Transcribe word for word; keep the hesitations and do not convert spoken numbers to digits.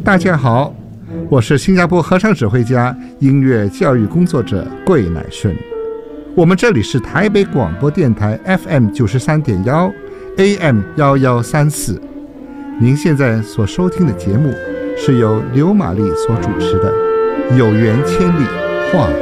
大家好，我是新加坡合唱指挥家、音乐教育工作者桂乃顺。我们这里是台北广播电台 F M 九十三点一 A M 一一三四。您现在所收听的节目是由刘玛丽所主持的《有缘千里话》。